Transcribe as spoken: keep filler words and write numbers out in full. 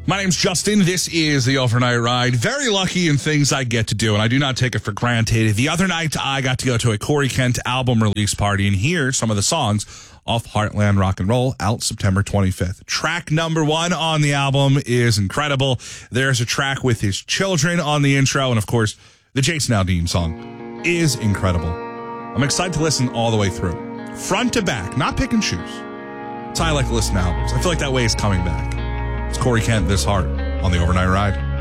My name's Justin. This is the Overnight Ride. Very lucky in things I get to do, and I do not take it for granted. The other night, I got to go to a Corey Kent album release party and hear some of the songs off Heartland Rock and Roll, out September twenty-fifth. Track number one on the album is incredible. There's a track with his children on the intro, and of course, the Jason Aldean song is incredible. I'm excited to listen all the way through, front to back, not pick and choose. That's how I like to listen to albums. I feel like that way is coming back. It's Corey Kent, This Heart, on the Overnight Ride.